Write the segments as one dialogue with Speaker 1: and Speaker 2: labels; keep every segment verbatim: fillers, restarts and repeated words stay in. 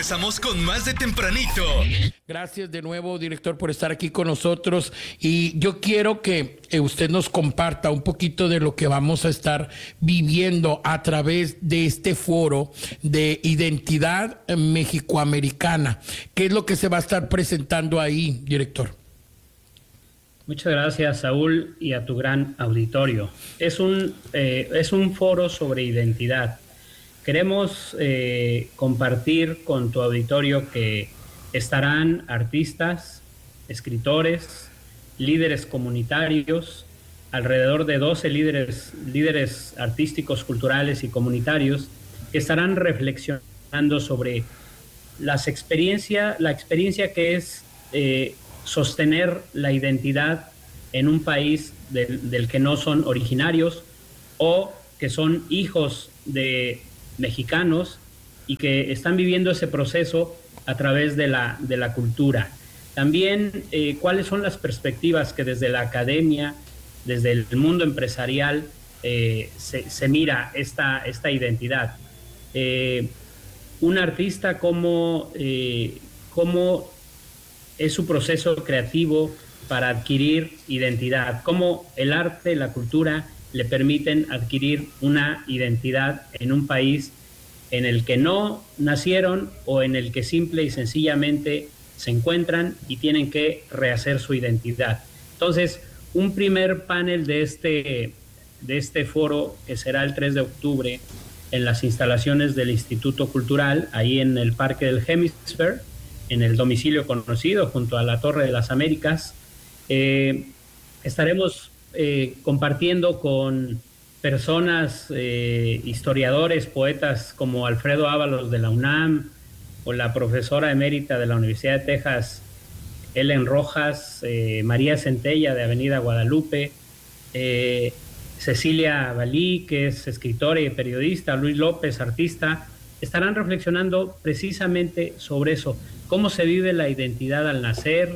Speaker 1: regresamos con más de Tempranito.
Speaker 2: Gracias de nuevo, director, por estar aquí con nosotros. Y yo quiero que eh, usted nos comparta un poquito de lo que vamos a estar viviendo a través de este foro de identidad mexicoamericana. ¿Qué es lo que se va a estar presentando ahí, director?
Speaker 3: Muchas gracias, Saúl, y a tu gran auditorio. Es un, eh, es un foro sobre identidad. Queremos eh, compartir con tu auditorio que estarán artistas, escritores, líderes comunitarios, alrededor de doce líderes, líderes artísticos, culturales y comunitarios que estarán reflexionando sobre las experiencia, la experiencia que es eh, sostener la identidad en un país del, del que no son originarios o que son hijos de mexicanos y que están viviendo ese proceso a través de la, de la cultura. También eh, cuáles son las perspectivas que desde la academia, desde el mundo empresarial, eh, se, se mira esta, esta identidad. Eh, un artista, cómo, eh, cómo es su proceso creativo para adquirir identidad, cómo el arte, la cultura le permiten adquirir una identidad en un país en el que no nacieron o en el que simple y sencillamente se encuentran y tienen que rehacer su identidad. Entonces, un primer panel de este, de este foro, que será el tres de octubre, en las instalaciones del Instituto Cultural, ahí en el Parque del Hemisphere, en el domicilio conocido, junto a la Torre de las Américas. Eh, estaremos eh, compartiendo con personas, eh, historiadores, poetas como Alfredo Ábalos de la UNAM o la profesora emérita de la Universidad de Texas, Ellen Rojas, eh, María Centella de Avenida Guadalupe, eh, Cecilia Balí, que es escritora y periodista, Luis López, artista, estarán reflexionando precisamente sobre eso, cómo se vive la identidad al nacer,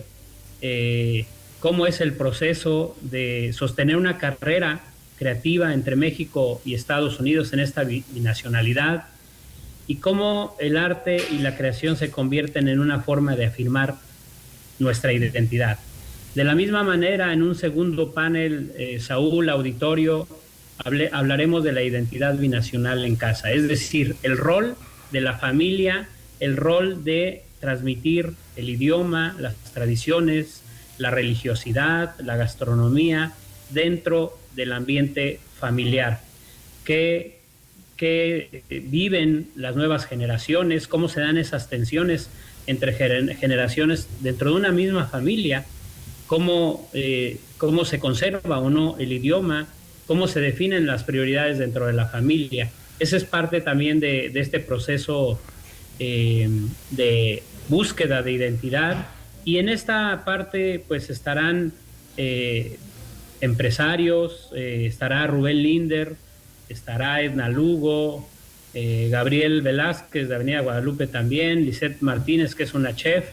Speaker 3: eh, cómo es el proceso de sostener una carrera creativa entre México y Estados Unidos en esta binacionalidad, y cómo el arte y la creación se convierten en una forma de afirmar nuestra identidad. De la misma manera, en un segundo panel, eh, Saúl, auditorio, hable, hablaremos de la identidad binacional en casa, es decir, el rol de la familia, el rol de transmitir el idioma, las tradiciones, la religiosidad, la gastronomía dentro del ambiente familiar, que, que viven las nuevas generaciones, cómo se dan esas tensiones entre generaciones dentro de una misma familia, cómo, eh, cómo se conserva o no el idioma, cómo se definen las prioridades dentro de la familia. Esa es parte también de, de este proceso eh, de búsqueda de identidad, y en esta parte pues estarán eh, empresarios, eh, estará Rubén Linder, estará Edna Lugo, eh, Gabriel Velázquez de Avenida Guadalupe también, Lisette Martínez, que es una chef,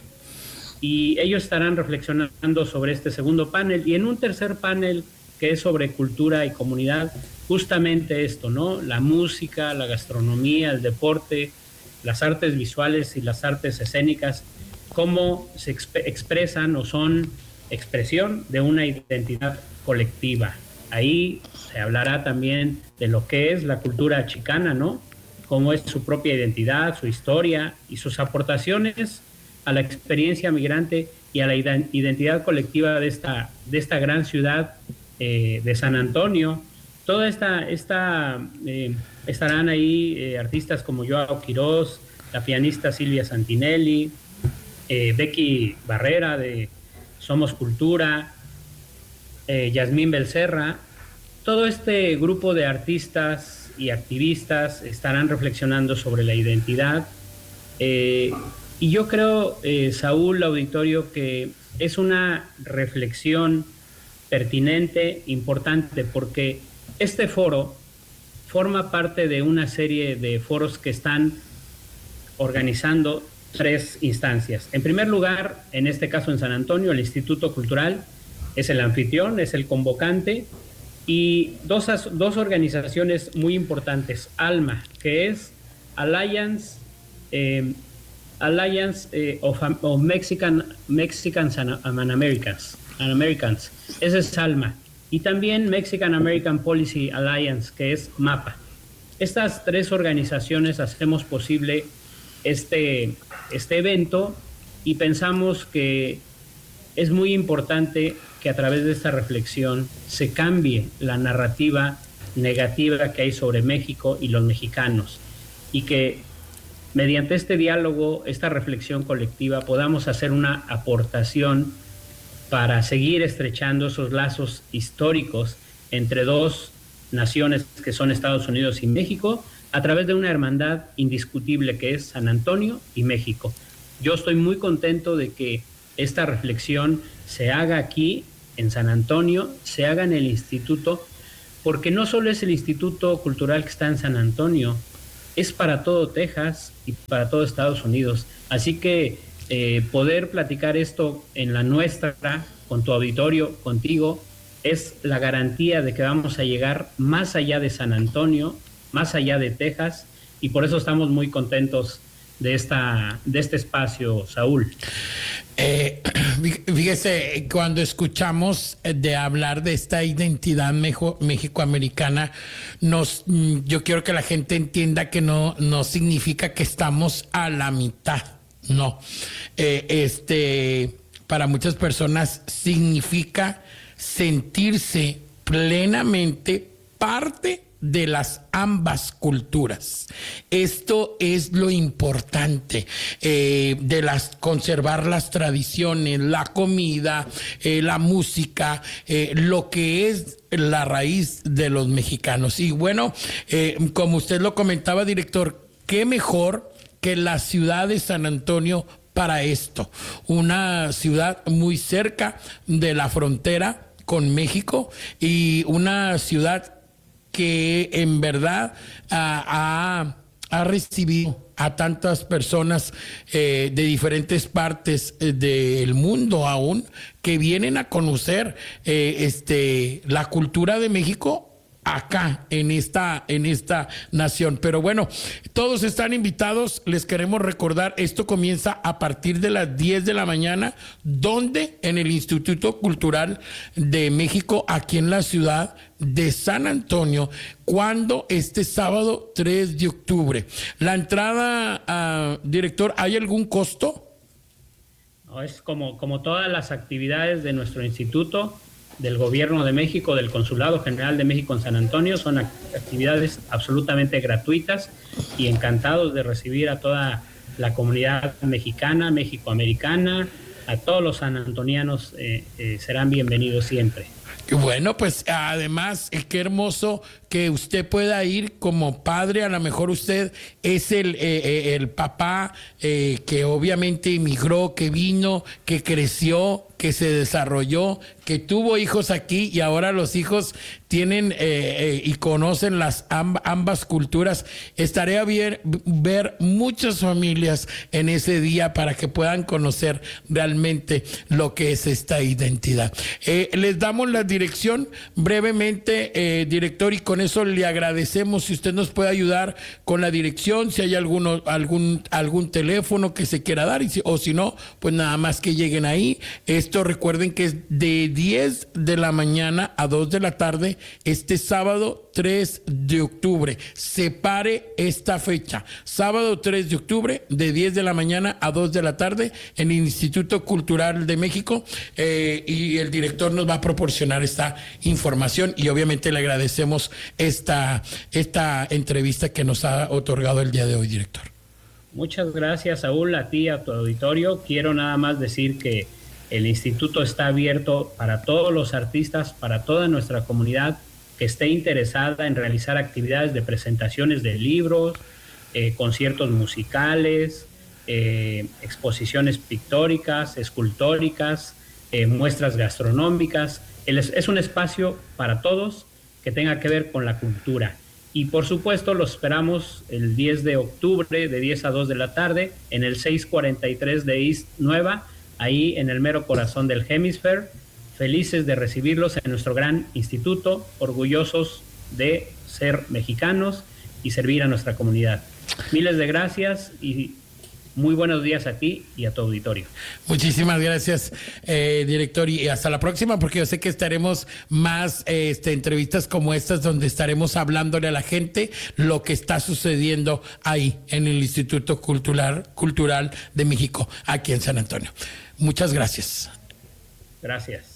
Speaker 3: y ellos estarán reflexionando sobre este segundo panel. Y en un tercer panel, que es sobre cultura y comunidad, justamente esto, ¿no? La música, la gastronomía, el deporte, las artes visuales y las artes escénicas, cómo se exp- expresan o son expresión de una identidad colectiva. Ahí se hablará también de lo que es la cultura chicana, ¿no? Cómo es su propia identidad, su historia y sus aportaciones a la experiencia migrante y a la identidad colectiva de esta, de esta gran ciudad eh, de San Antonio. Toda esta, esta eh, estarán ahí eh, artistas como Joao Quirós, la pianista Silvia Santinelli, eh, Becky Barrera de Somos Cultura, eh, Yasmín Belcerra. Todo este grupo de artistas y activistas estarán reflexionando sobre la identidad. Eh, y yo creo, eh, Saúl, auditorio, que es una reflexión pertinente, importante, porque este foro forma parte de una serie de foros que están organizando tres instancias. En primer lugar, en este caso en San Antonio, el Instituto Cultural es el anfitrión, es el convocante, y dos, dos organizaciones muy importantes. ALMA, que es Alliance, eh, Alliance eh, of, of Mexican, Mexicans and, and Americans, and Americans. Ese es ALMA. Y también Mexican American Policy Alliance, que es MAPA. Estas tres organizaciones hacemos posible este, este evento y pensamos que es muy importante que a través de esta reflexión se cambie la narrativa negativa que hay sobre México y los mexicanos y que mediante este diálogo, esta reflexión colectiva, podamos hacer una aportación para seguir estrechando esos lazos históricos entre dos naciones que son Estados Unidos y México a través de una hermandad indiscutible que es San Antonio y México. Yo estoy muy contento de que esta reflexión se haga aquí en San Antonio, se haga en el instituto, porque no solo es el Instituto Cultural que está en San Antonio, es para todo Texas y para todo Estados Unidos. Así que eh, poder platicar esto en la nuestra, con tu auditorio, contigo, es la garantía de que vamos a llegar más allá de San Antonio, más allá de Texas, y por eso estamos muy contentos de, esta, de este espacio, Saúl.
Speaker 2: Eh, fíjese, cuando escuchamos de hablar de esta identidad mexicoamericana, nos, yo quiero que la gente entienda que no, no significa que estamos a la mitad, no. Eh, este, para muchas personas significa sentirse plenamente parte de las ambas culturas. Esto es lo importante, eh, de las conservar las tradiciones, la comida, eh, la música, eh, lo que es la raíz de los mexicanos. Y bueno, eh, como usted lo comentaba, director, qué mejor que la ciudad de San Antonio para esto, una ciudad muy cerca de la frontera con México y una ciudad que en verdad uh, ha, ha recibido a tantas personas eh, de diferentes partes eh, del mundo aún, que vienen a conocer eh, este, la cultura de México acá en esta en esta nación. Pero bueno, todos están invitados. Les queremos recordar, esto comienza a partir de las diez de la mañana, donde en el Instituto Cultural de México, aquí en la ciudad de San Antonio, cuando este sábado tres de octubre. La entrada, uh, director, ¿hay algún costo?
Speaker 3: No, es como, como todas las actividades de nuestro instituto, del Gobierno de México, del Consulado General de México en San Antonio. Son actividades absolutamente gratuitas y encantados de recibir a toda la comunidad mexicana, mexicoamericana, a todos los sanantonianos, eh, eh, serán bienvenidos siempre.
Speaker 2: Bueno, pues además, qué hermoso que usted pueda ir como padre. A lo mejor usted es el, eh, el papá eh, que obviamente emigró, que vino, que creció, que se desarrolló, que tuvo hijos aquí y ahora los hijos tienen eh, eh, y conocen las amb ambas culturas. Estaría bien ver muchas familias en ese día para que puedan conocer realmente lo que es esta identidad. Eh, les damos la dirección brevemente, eh, director, y con eso le agradecemos si usted nos puede ayudar con la dirección, si hay alguno, algún, algún teléfono que se quiera dar, y si, o si no, pues nada más que lleguen ahí. Esto recuerden que es de diez de la mañana a dos de la tarde, este sábado tres de octubre. Separe esta fecha, sábado tres de octubre, de diez de la mañana a dos de la tarde, en el Instituto Cultural de México, eh, y el director nos va a proporcionar esta información y obviamente le agradecemos esta, esta entrevista que nos ha otorgado el día de hoy, director.
Speaker 3: Muchas gracias, Saúl, a ti y a tu auditorio. Quiero nada más decir que el instituto está abierto para todos los artistas, para toda nuestra comunidad que esté interesada en realizar actividades de presentaciones de libros, eh, conciertos musicales, eh, exposiciones pictóricas, escultóricas, eh, muestras gastronómicas. El, es un espacio para todos que tenga que ver con la cultura. Y por supuesto los esperamos el diez de octubre de diez a dos de la tarde en el seiscientos cuarenta y tres de East Nueva, ahí en el mero corazón del Hemisphere. Felices de recibirlos en nuestro gran instituto, orgullosos de ser mexicanos y servir a nuestra comunidad. Miles de gracias y Muy buenos días a ti y a tu auditorio.
Speaker 2: Muchísimas gracias, eh, director, y hasta la próxima, porque yo sé que estaremos más eh, este, entrevistas como estas, donde estaremos hablándole a la gente lo que está sucediendo ahí en el Instituto Cultural, Cultural de México, aquí en San Antonio. Muchas gracias.
Speaker 3: Gracias.